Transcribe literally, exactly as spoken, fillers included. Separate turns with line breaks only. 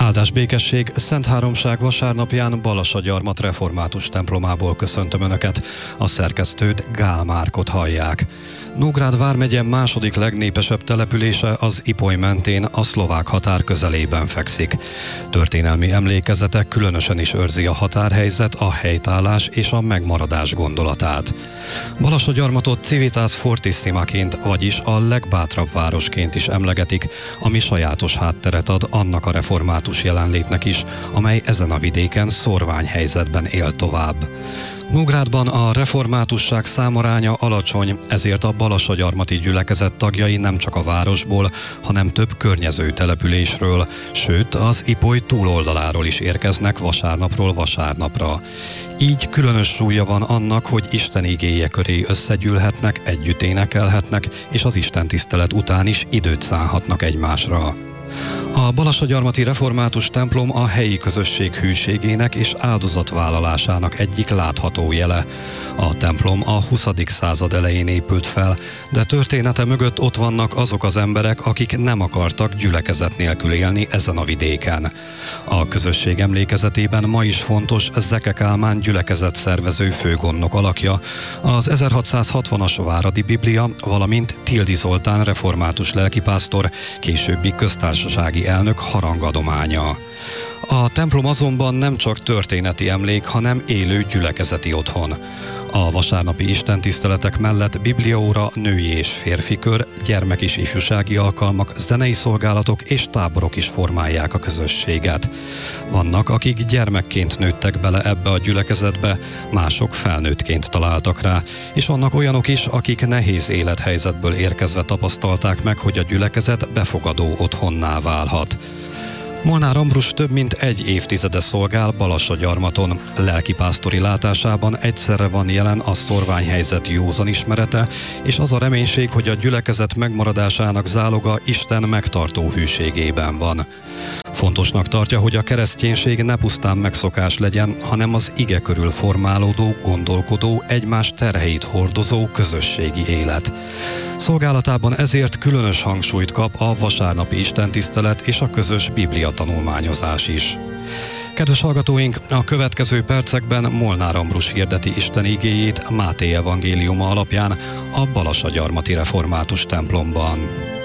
Áldás békesség, Szent Háromság vasárnapján Balassagyarmat református templomából köszöntöm Önöket. A szerkesztőt, Gál Márkot hallják. Nógrád vármegye második legnépesebb települése az Ipoly mentén, a szlovák határ közelében fekszik. Történelmi emlékezetek különösen is őrzi a határhelyzet, a helytállás és a megmaradás gondolatát. Balassagyarmatot Civitas Fortissimaként, vagyis a legbátrabb városként is emlegetik, ami sajátos hátteret ad annak a református jelenlétnek is, amely ezen a vidéken szórványhelyzetben él tovább. Nógrádban a reformátusság számaránya alacsony, ezért a balassagyarmati gyülekezet tagjai nem csak a városból, hanem több környező településről, sőt az Ipoly túloldaláról is érkeznek vasárnapról vasárnapra. Így különös súlya van annak, hogy Isten igéje köré összegyűlhetnek, együtt énekelhetnek, és az istentisztelet után is időt szánhatnak egymásra. A balassagyarmati református templom a helyi közösség hűségének és áldozatvállalásának egyik látható jele. A templom a huszadik század elején épült fel, de története mögött ott vannak azok az emberek, akik nem akartak gyülekezet nélkül élni ezen a vidéken. A közösség emlékezetében ma is fontos Zeke Kálmán gyülekezet szervező főgondnok alakja, az ezerhatszázhatvanas Váradi Biblia, valamint Tildi Zoltán református lelkipásztor, későbbi köztársasági elnök harangadománya. A templom azonban nem csak történeti emlék, hanem élő gyülekezeti otthon. A vasárnapi istentiszteletek mellett bibliaóra, női és férfi kör, gyermek- és ifjúsági alkalmak, zenei szolgálatok és táborok is formálják a közösséget. Vannak, akik gyermekként nőttek bele ebbe a gyülekezetbe, mások felnőttként találtak rá, és vannak olyanok is, akik nehéz élethelyzetből érkezve tapasztalták meg, hogy a gyülekezet befogadó otthonná válhat. Molnár Ambrus több mint egy évtizede szolgál Balassagyarmaton. Lelkipásztori látásában egyszerre van jelen a szórványhelyzet józan ismerete, és az a reménység, hogy a gyülekezet megmaradásának záloga Isten megtartó hűségében van. Fontosnak tartja, hogy a kereszténység ne pusztán megszokás legyen, hanem az ige körül formálódó, gondolkodó, egymás terheit hordozó közösségi élet. Szolgálatában ezért különös hangsúlyt kap a vasárnapi istentisztelet és a közös Biblia tanulmányozás is. Kedves hallgatóink, a következő percekben Molnár Ambrus hirdeti Isten igéjét Máté evangéliuma alapján a balassagyarmati református templomban.